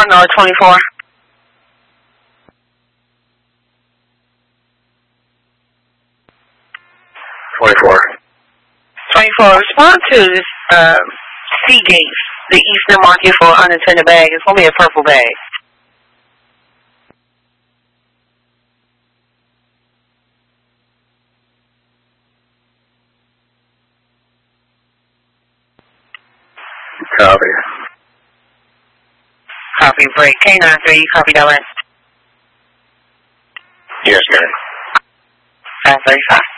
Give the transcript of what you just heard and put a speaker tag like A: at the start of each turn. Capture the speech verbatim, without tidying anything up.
A: no, twenty-four.
B: twenty-four.
A: twenty-four. Respond to this uh, Seagate, the Eastern Market for unattended bag. It's going to be a purple bag.
B: Copy.
A: Copy break. K nine three, copy that one.
B: Yes, ma'am.
A: five thirty-five.